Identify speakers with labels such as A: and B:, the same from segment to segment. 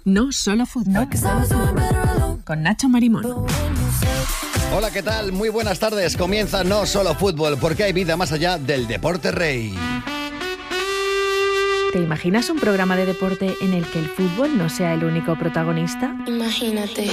A: No Solo Fútbol, con Nacho Marimón.
B: Hola, ¿qué tal? Muy buenas tardes. Comienza No Solo Fútbol, porque hay vida más allá del deporte rey.
C: ¿Te imaginas un programa de deporte en el que el fútbol no sea el único protagonista?
D: Imagínate.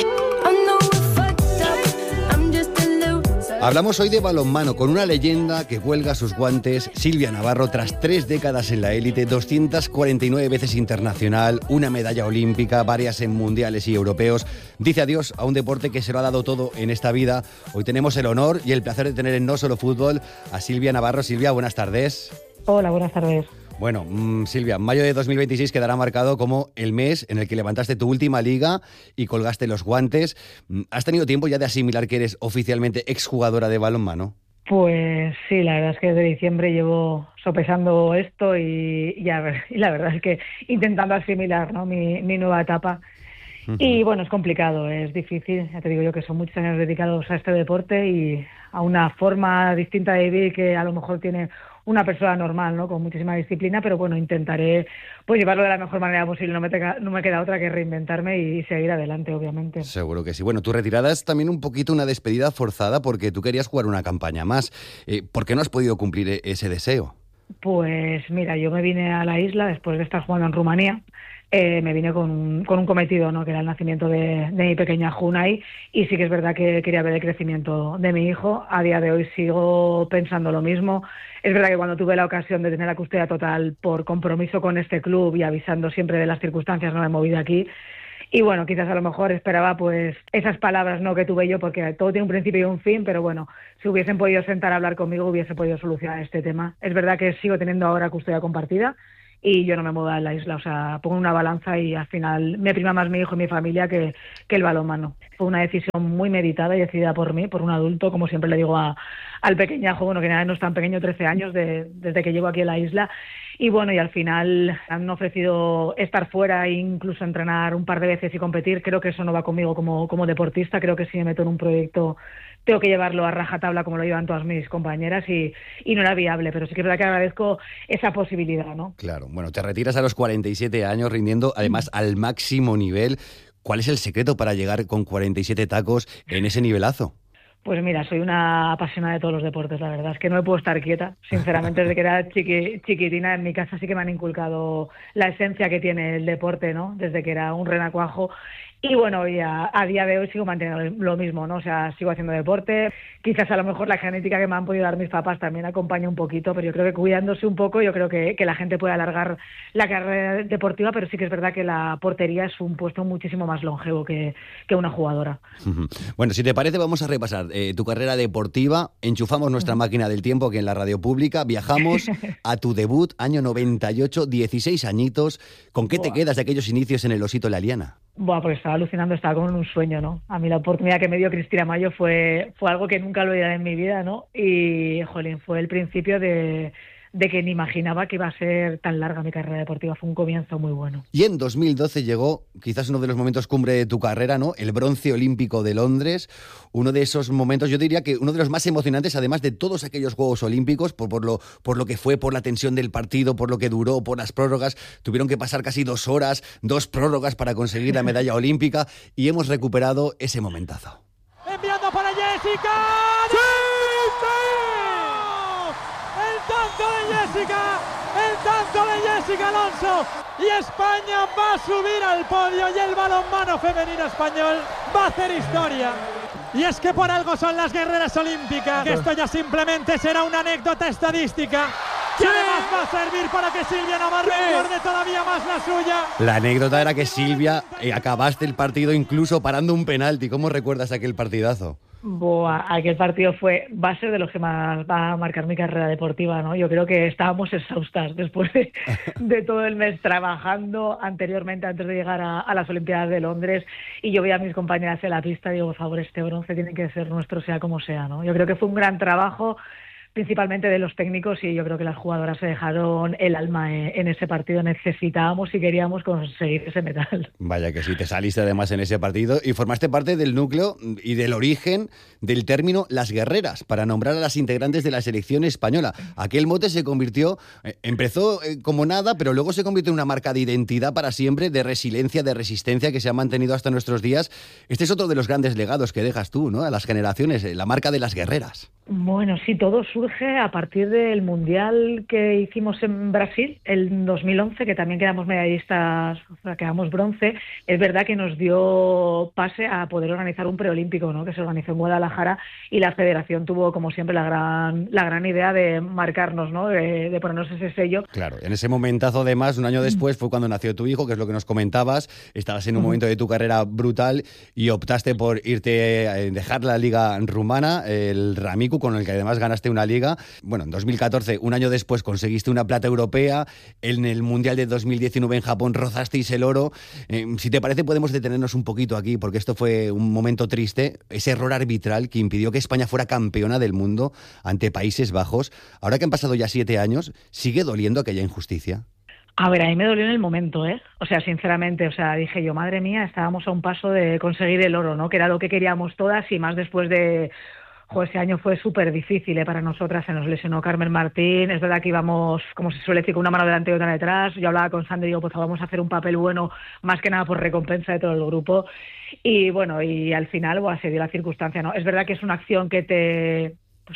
B: Hablamos hoy de balonmano con una leyenda que cuelga sus guantes, Silvia Navarro, tras 3 décadas en la élite, 249 veces internacional, una medalla olímpica, varias en mundiales y europeos. Dice adiós a un deporte que se lo ha dado todo en esta vida. Hoy tenemos el honor y el placer de tener en No Solo Fútbol a Silvia Navarro. Silvia, buenas tardes.
E: Hola, buenas tardes.
B: Bueno, Silvia, mayo de 2026 quedará marcado como el mes en el que levantaste tu última liga y colgaste los guantes. ¿Has tenido tiempo ya de asimilar que eres oficialmente exjugadora de balonmano?
E: Pues sí, la verdad es que desde diciembre llevo sopesando esto y la verdad es que intentando asimilar, ¿no?, mi nueva etapa. Y bueno, es complicado, es difícil. Ya te digo yo que son muchos años dedicados a este deporte y a una forma distinta de vivir que a lo mejor tiene una persona normal, ¿no?, con muchísima disciplina, pero bueno, intentaré pues llevarlo de la mejor manera posible. No me queda otra que reinventarme y seguir adelante, obviamente.
B: Seguro que sí. Bueno, tu retirada es también un poquito una despedida forzada porque tú querías jugar una campaña más. ¿Por qué no has podido cumplir ese deseo?
E: Pues mira, yo me vine a la isla después de estar jugando en Rumanía. Me vine con un cometido, ¿no?, que era el nacimiento de mi pequeña Junay, y sí que es verdad que quería ver el crecimiento de mi hijo. A día de hoy sigo pensando lo mismo. Es verdad que cuando tuve la ocasión de tener la custodia total por compromiso con este club y avisando siempre de las circunstancias, no me moví de aquí. Y bueno, quizás a lo mejor esperaba pues esas palabras, ¿no?, que tuve yo, porque todo tiene un principio y un fin, pero bueno, si hubiesen podido sentar a hablar conmigo hubiese podido solucionar este tema. Es verdad que sigo teniendo ahora custodia compartida y yo no me muevo a la isla, o sea, pongo una balanza y al final me prima más mi hijo y mi familia que el balonmano. Fue una decisión muy meditada y decidida por mí, por un adulto, como siempre le digo al pequeñajo, bueno, que nada, no es tan pequeño, 13 años desde que llego aquí a la isla. Y bueno, y al final han ofrecido estar fuera e incluso entrenar un par de veces y competir. Creo que eso no va conmigo como deportista. Creo que si me meto en un proyecto tengo que llevarlo a rajatabla como lo llevan todas mis compañeras y no era viable, pero sí que es verdad que agradezco esa posibilidad, ¿no?
B: Claro, bueno, te retiras a los 47 años rindiendo además al máximo nivel. ¿Cuál es el secreto para llegar con 47 tacos en ese nivelazo?
E: Pues mira, soy una apasionada de todos los deportes, la verdad es que no me puedo estar quieta, sinceramente. Desde que era chiquitina en mi casa sí que me han inculcado la esencia que tiene el deporte, ¿no?, desde que era un renacuajo. Y bueno, y a día de hoy sigo manteniendo lo mismo, ¿no? O sea, sigo haciendo deporte. Quizás a lo mejor la genética que me han podido dar mis papás también acompaña un poquito, pero yo creo que cuidándose un poco, yo creo que la gente puede alargar la carrera deportiva, pero sí que es verdad que la portería es un puesto muchísimo más longevo que una jugadora.
B: Bueno, si te parece, vamos a repasar tu carrera deportiva. Enchufamos nuestra máquina del tiempo aquí en la radio pública. Viajamos a tu debut, año 98, 16 añitos. ¿Con qué te quedas de aquellos inicios en el Osito La Liana?
E: Buah, pues estaba alucinando, estaba como en un sueño, ¿no? A mí la oportunidad que me dio Cristina Mayo fue algo que nunca lo olvidaré en mi vida, ¿no? Y, jolín, fue el principio de que ni imaginaba que iba a ser tan larga mi carrera deportiva. Fue un comienzo muy bueno.
B: Y en 2012 llegó quizás uno de los momentos cumbre de tu carrera, ¿no? El bronce olímpico de Londres. Uno de esos momentos, yo diría que uno de los más emocionantes, además de todos aquellos Juegos Olímpicos, por lo que fue, por la tensión del partido, por lo que duró, por las prórrogas. Tuvieron que pasar casi 2 horas, 2 prórrogas para conseguir la medalla olímpica y hemos recuperado ese momentazo.
F: Enviando para Jessica. ¡Sí! El tanto de Jessica Alonso, y España va a subir al podio y el balonmano femenino español va a hacer historia. Y es que por algo son las guerreras olímpicas, que esto ya simplemente será una anécdota estadística que además va a servir para que Silvia Navarro recuerde todavía más la suya.
B: La anécdota era que Silvia, acabaste el partido incluso parando un penalti. ¿Cómo recuerdas aquel partidazo?
E: Buah, aquel partido va a ser de los que más va a marcar mi carrera deportiva, ¿no? Yo creo que estábamos exhaustas después de todo el mes trabajando anteriormente, antes de llegar a las Olimpiadas de Londres, y yo veía a mis compañeras en la pista y digo, por favor, este bronce tiene que ser nuestro, sea como sea, ¿no? Yo creo que fue un gran trabajo, principalmente de los técnicos, y yo creo que las jugadoras se dejaron el alma en ese partido. Necesitábamos y queríamos conseguir ese metal.
B: Vaya que sí, te saliste además en ese partido y formaste parte del núcleo y del origen del término Las Guerreras, para nombrar a las integrantes de la selección española. Aquel mote se convirtió, empezó como nada, pero luego se convirtió en una marca de identidad para siempre, de resiliencia, de resistencia, que se ha mantenido hasta nuestros días. Este es otro de los grandes legados que dejas tú, ¿no?, a las generaciones, la marca de Las Guerreras.
E: Bueno, sí, todo surge a partir del Mundial que hicimos en Brasil, el 2011, que también quedamos medallistas, o sea, quedamos bronce. Es verdad que nos dio pase a poder organizar un preolímpico, ¿no?, que se organizó en Guadalajara, y la federación tuvo, como siempre, la gran idea de marcarnos, ¿no?, de ponernos ese sello.
B: Claro, en ese momentazo, además, un año después fue cuando nació tu hijo, que es lo que nos comentabas. Estabas en un momento de tu carrera brutal y optaste por irte a dejar la liga rumana, el Ramicu, con el que además ganaste una liga. Bueno, en 2014, un año después, conseguiste una plata europea. En el Mundial de 2019 en Japón rozasteis el oro. Si te parece, podemos detenernos un poquito aquí, porque esto fue un momento triste, ese error arbitral que impidió que España fuera campeona del mundo ante Países Bajos. Ahora que han pasado ya 7 años, ¿sigue doliendo aquella injusticia?
E: A ver, a mí me dolió en el momento, ¿eh? O sea, sinceramente, o sea, dije yo, madre mía, estábamos a un paso de conseguir el oro, ¿no?, que era lo que queríamos todas, y más después de... ese año fue súper difícil para nosotras. Se nos lesionó Carmen Martín. Es verdad que íbamos, como se suele decir, con una mano delante y otra detrás. Yo hablaba con Sandra y digo, pues vamos a hacer un papel bueno, más que nada por recompensa de todo el grupo. Y bueno, y al final se dio la circunstancia, ¿no? Es verdad que es una acción que te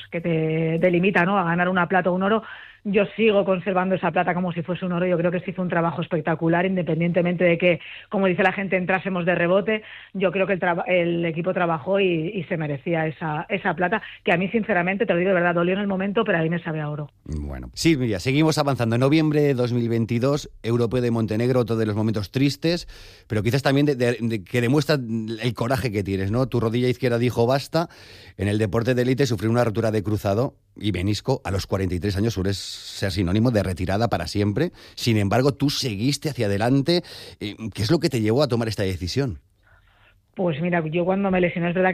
E: delimita, ¿no?, a ganar una plata o un oro. Yo sigo conservando esa plata como si fuese un oro. Yo creo que se hizo un trabajo espectacular, independientemente de que, como dice la gente, entrásemos de rebote. Yo creo que el equipo trabajó y se merecía esa plata, que a mí, sinceramente, te lo digo de verdad, dolió en el momento, pero a mí me sabe a oro.
B: Bueno, Silvia, seguimos avanzando. En noviembre de 2022, Europeo de Montenegro, otro de los momentos tristes, pero quizás también que demuestra el coraje que tienes, ¿no? Tu rodilla izquierda dijo basta. En el deporte de élite sufrió una rotura de cruzado y menisco a los 43 años. Suele ser sinónimo de retirada para siempre. Sin embargo, tú seguiste hacia adelante. ¿Qué es lo que te llevó a tomar esta decisión?
E: Pues mira, yo cuando me lesioné, es verdad